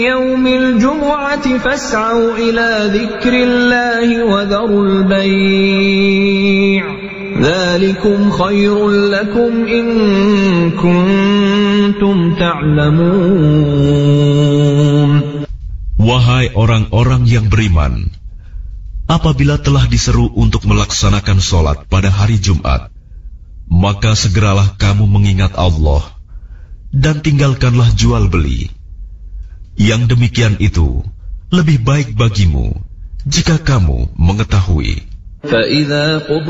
يوم الجمعة فاسعوا إلى ذكر الله وذروا البيع ذلكم خير لكم إن كنتم تعلمون. Wahai orang-orang yang beriman, apabila telah diseru untuk melaksanakan sholat pada hari Jumat, maka segeralah kamu mengingat Allah dan tinggalkanlah jual beli. Yang demikian itu lebih baik bagimu jika kamu mengetahui.